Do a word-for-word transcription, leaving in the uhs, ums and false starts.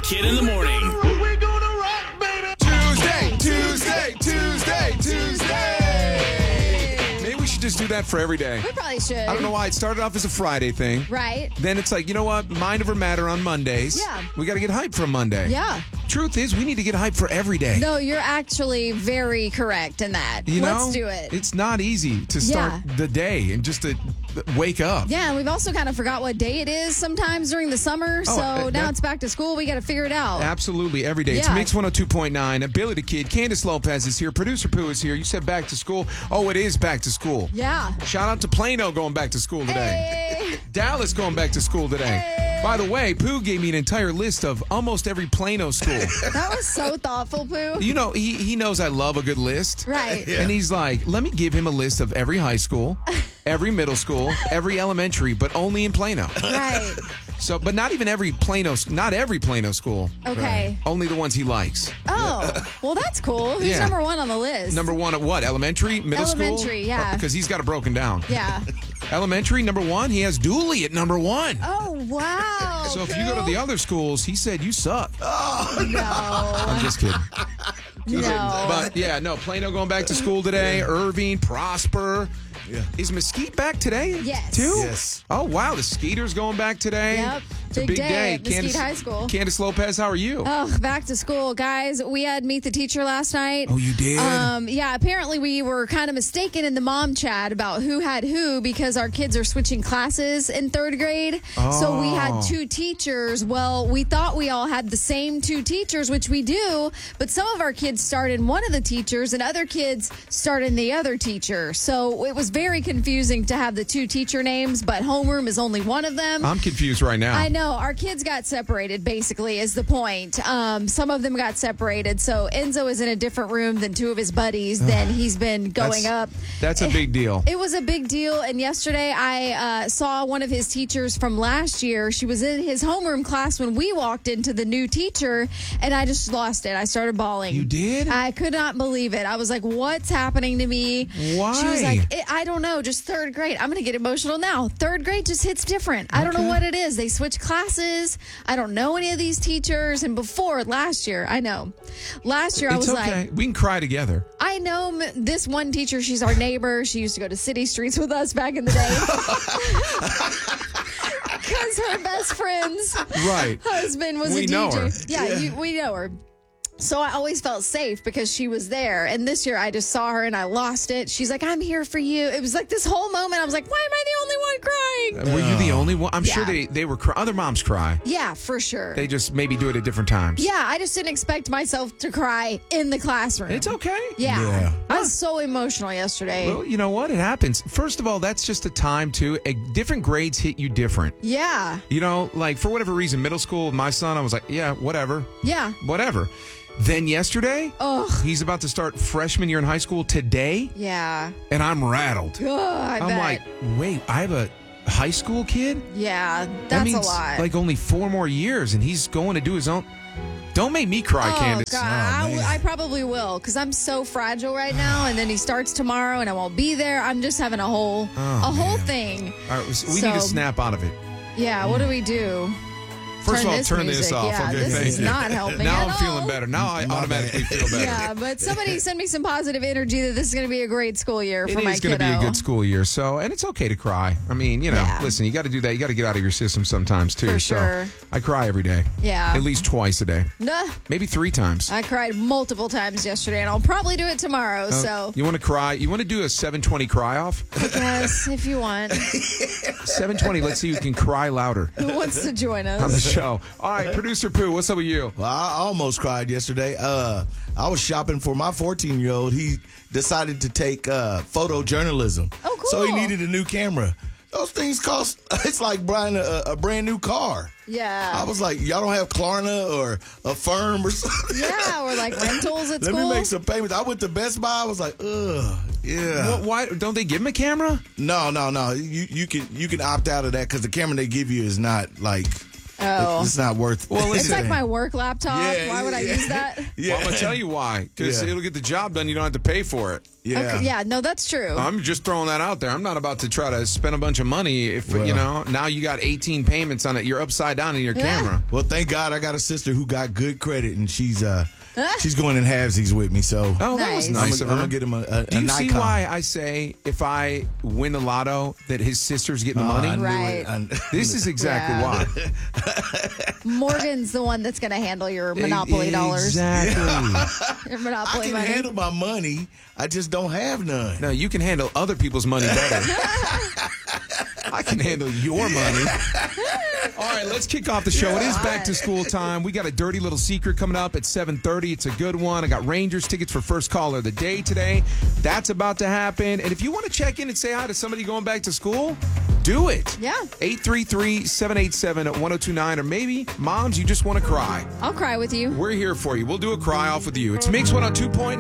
Kid in the Morning. We're gonna rock, baby. Tuesday, Tuesday, Tuesday, Tuesday. Maybe we should just do that for every day. We probably should. I don't know why it started off as a Friday thing. Right. Then it's like, you know what? Mind over matter on Mondays. Yeah. We got to get hyped for Monday. Yeah. Truth is, we need to get hyped for every day. No, you're actually very correct in that. You know, Let's do it. It's not easy to start Yeah. the day and just to wake up. Yeah, and we've also kind of forgot what day it is sometimes during the summer. So uh, now that- it's back to school. We got to figure it out. Absolutely, every day. It's Yeah. Mix one oh two point nine. Billy the Kid, Candace Lopez is here. Producer Pooh is here. You said back to school. Oh, it is back to school. Yeah. Shout out to Plano going back to school today. Hey. Dallas going back to school today. Hey. By the way, Pooh gave me an entire list of almost every Plano school. That was so thoughtful, Pooh. You know, he, he knows I love a good list. Right. And he's like, let me give him a list of every high school, every middle school, every elementary, but only in Plano. Right. So, but not even every Plano, not every Plano school. Okay. Only the ones he likes. Oh, well, that's cool. Who's Yeah. number one on the list? Number one at what? Elementary, middle school? Elementary, yeah. Because he's got it broken down. Yeah. Elementary, number one, he has Dooley at number one. Oh, wow. So if you go to the other schools, he said you suck. No. I'm just kidding. No. But yeah, no, Plano going back to school today. Irving, Prosper. Yeah. Is Mesquite back today? Yes. Too? Yes. Oh, wow. The Skeeter's going back today. Yep. It's a Big big day day. at Mesquite High School. Candace Lopez, how are you? Oh, back to school. Guys, we had Meet the Teacher last night. Oh, you did? Um, yeah, apparently we were kind of mistaken in the mom chat about who had who because our kids are switching classes in third grade. So we had Oh. two teachers. Well, we thought we all had the same two teachers, which we do, but some of our kids start in one of the teachers and other kids start in the other teacher. So it was very confusing to have the two teacher names, but homeroom is only one of them. I'm confused right now. I know. Our kids got separated, basically, is the point. Um, some of them got separated. So Enzo is in a different room than two of his buddies. Then he's been going That's- up. That's a big deal. It was a big deal. And yesterday I uh, saw one of his teachers from last year. She was in his homeroom class when we walked into the new teacher, and I just lost it. I started bawling. You did? I could not believe it. I was like, what's happening to me? Why? She was like, I I don't know, just third grade. I'm going to get emotional now. Third grade just hits different. I don't know Okay. what it is. They switch classes. I don't know any of these teachers. And before, last year, I know. Last year, I It's was okay. like, we can cry together. I know m- this one teacher. She's our neighbor. She used to go to City Streets with us back in the day. Because her best friend's Right. husband was We a D J. know her. Yeah, You, we know her. So I always felt safe because she was there. And this year I just saw her and I lost it. She's like, I'm here for you. It was like this whole moment. I was like, why am I the only one crying? Were you the only one? I'm sure Yeah. they, they were cry- other moms cry. Yeah, for sure. They just maybe do it at different times. yeah, I just didn't expect myself to cry in the classroom. It's okay. Yeah. Yeah. I was so emotional yesterday. Well, you know what? It happens. First of all, that's just a time too. A, different grades hit you different. yeah. You know, like for whatever reason, middle school with my son, I was like, yeah, whatever, Yeah. whatever. Then yesterday, Ugh. he's about to start freshman year in high school today, Yeah. and I'm rattled. Ugh, I I'm bet. like, wait, I have a high school kid? yeah, That that's means a lot. like only four more years, and he's going to do his own. Don't make me cry, Oh, Candace. God, I, man. I probably will because I'm so fragile right now. And then he starts tomorrow, and I won't be there. I'm just having a whole, Oh, a whole man. thing. All right, we So- need to snap out of it. Yeah. What do we do? First turn of all, this turn this music. off. Yeah, okay, this thank is you. not helping Now at I'm feeling all. better. Now I My automatically bad. feel better. Yeah, but somebody send me some positive energy that this is going to be a great school year It for my is going kiddo. to be a good school year, so and it's okay to cry. I mean, you know, Yeah. listen, you got to do that. You got to get out of your system sometimes too. For so sure. I cry every day. Yeah. at least twice a day, Nah, maybe three times. I cried multiple times yesterday, and I'll probably do it tomorrow. so, You want to cry? You want to do a seven twenty cry off? yes, if you want. seven twenty. Let's see who can cry louder Who wants to join on the us? show. All right, producer Pooh, what's up with you? Well, I almost cried yesterday. Uh, I was shopping for my fourteen-year-old. He decided to take uh, photojournalism. Oh, cool. So he needed a new camera. Those things cost, it's like buying a, a brand new car. Yeah. I was like, y'all don't have Klarna or a firm or something? Yeah, or like rentals at Let school. me make some payments. I went to Best Buy. I was like, ugh, yeah. What, why don't they give him a camera? No, no, no. You you can you can opt out of that because the camera they give you is not like Oh. It's not worth. Well, It's listen. like my work laptop. Yeah, Why would I yeah. use that? Yeah. Well, I'm gonna tell you why. Because Yeah. it'll get the job done. You don't have to pay for it. Yeah. Okay, yeah, no, that's true. I'm just throwing that out there. I'm not about to try to spend a bunch of money. If Well. you know, now you got eighteen payments on it. You're upside down in your camera. Well, thank God I got a sister who got good credit, and she's uh she's going in halvesies with me. So Oh, that was Nice. nice I'm of her. gonna get him a, a, Do a you see Nikon. why I say if I win the lotto that his sister's getting the Oh, money? I knew Right. it. I- This is exactly Yeah. why. Morgan's the one that's going to handle your Monopoly dollars. Exactly. Your I Monopoly can money. handle my money. I just don't have none. No, you can handle other people's money better. I can handle your money. All right, let's kick off the show. It is back to school time. We got a dirty little secret coming up at seven thirty. It's a good one. I got Rangers tickets for first caller of the day today. That's about to happen. And if you want to check in and say hi to somebody going back to school, do it. Yeah. eight three three, seven eight seven, one oh two nine. Or maybe, moms, you just want to cry. I'll cry with you. We're here for you. We'll do a cry off with you. It's Mix one oh two point nine.